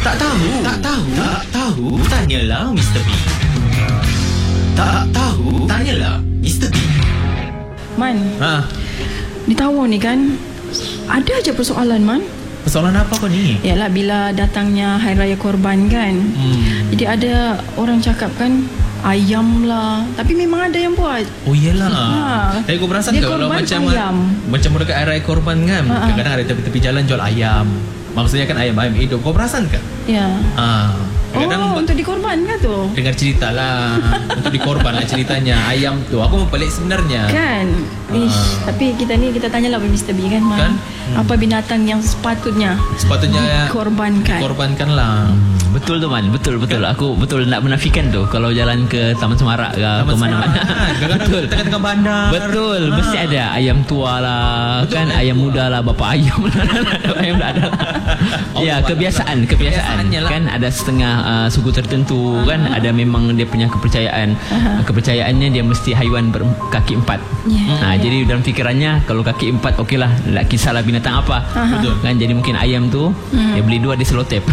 Tak tahu. Tak tahu. Tak tahu. Tanyalah Mr. B. Tak tahu. Tanyalah Mr. B. Man, di tahun ni kan ada aja persoalan, Man. Persoalan apa kau ni? Yalah, bila datangnya Hari Raya Korban kan. Jadi ada orang cakap kan, ayam lah. Tapi memang ada yang buat. Oh iyalah. Tapi kau perasan tak kalau macam dekat Hari Raya Korban kan, kadang-kadang ada tepi-tepi jalan jual ayam. Maksudnya kan ayam hidup. Kau perasan kan? Ya. Kadang untuk dikorban kan tu? Dengar cerita lah. Untuk dikorban lah ceritanya. Ayam tu aku pelik sebenarnya kan. Tapi kita tanyalah Mr. B kan, Man. Apa binatang yang sepatutnya dikorbankan lah. Betul tu, Man. Betul. Aku betul nak menafikan tu. Kalau jalan ke Taman Semarak ke mana-mana. Betul. Tengah-tengah bandar. Betul. Mesti ada ayam tua lah. Betul, kan ayam muda lah. Bapa ayam lah. Ayam dah ada lah. Ya, kebiasaan kan ada setengah suku tertentu kan ada memang dia punya kepercayaannya dia mesti haiwan berkaki empat. Jadi dalam fikirannya kalau kaki empat okeylah, tak kisahlah binatang apa. Betul kan, jadi mungkin ayam tu dia beli 2 dia selotep.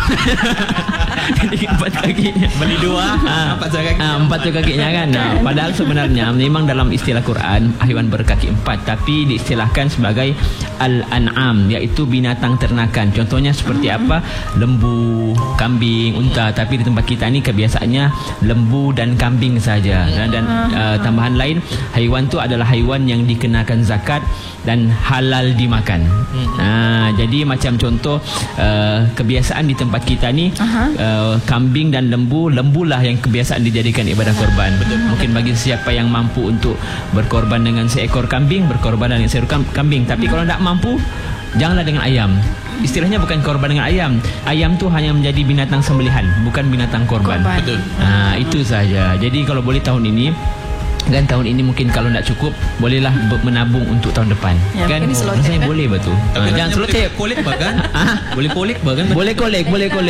Jadi 4 kakinya beli 2 4 tu kakinya kan. Padahal sebenarnya memang dalam istilah Quran haiwan berkaki 4 tapi diistilahkan sebagai al-an'am, iaitu binatang ternakan. Contohnya seperti apa? Lembu, kambing, unta. Tapi di tempat kita ni kebiasaannya lembu dan kambing saja. Dan tambahan lain, haiwan tu adalah haiwan yang dikenakan zakat dan halal dimakan. Jadi macam contoh kebiasaan di tempat kita ni, kambing dan lembulah yang kebiasaan dijadikan ibadah korban. Mungkin bagi siapa yang mampu untuk berkorban dengan seekor kambing, berkorban dengan seekor kambing. Tapi kalau tak mampu, janganlah dengan ayam. Istilahnya bukan korban dengan ayam. Ayam tu hanya menjadi binatang sembelihan, bukan binatang korban. Betul. Itu saja. Jadi kalau boleh tahun ini mungkin kalau tak cukup, bolehlah menabung untuk tahun depan. Kan rasanya boleh betul. Jangan selotip. Kolek bahkan. Boleh kolek bahkan. Boleh kolek.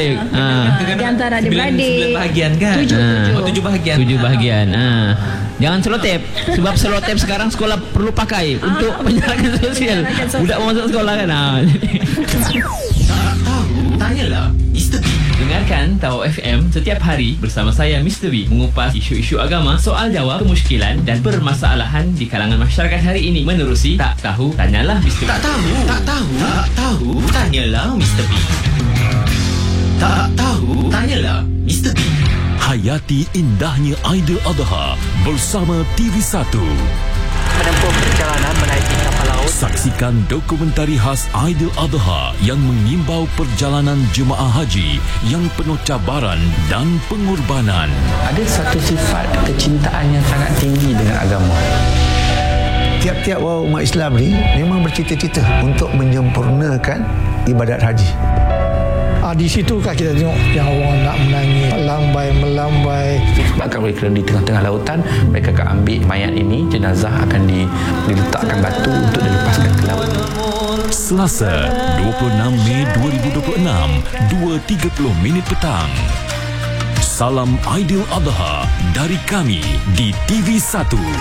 Di antara adik-beradik 9 bahagian kan. 7 bahagian. Jangan selotip. Sebab selotip sekarang sekolah perlu pakai untuk penjarakan sosial. Budak mau masuk sekolah kan. Tak tahu. Tanyalah Mr. B. Dengarkan Tahu FM setiap hari bersama saya Mr. B mengupas isu-isu agama, soal jawab, kemusykilan dan permasalahan di kalangan masyarakat hari ini menerusi Tak Tahu Tanyalah Mr. B. Tak tahu. Tanyalah Mr. B. Tak tahu. Tanyalah Mr. B. Hayati indahnya Aidiladha bersama TV1. Menempuh perjalanan menaiki kapal laut. Saksikan dokumentari khas Aidiladha yang mengimbau perjalanan jemaah haji yang penuh cabaran dan pengorbanan. Ada satu sifat kecintaan yang sangat tinggi dengan agama. Tiap-tiap umat Islam ni memang bercita-cita untuk menyempurnakan ibadat haji. Di situkah kita tengok yang orang nak menangis, melambai. Sebabkan mereka di tengah-tengah lautan, mereka akan ambil mayat ini, jenazah akan diletakkan batu untuk dilepaskan ke laut. Selasa, 26 Mei 2026, 2.30 petang. Salam Aidiladha dari kami di TV1.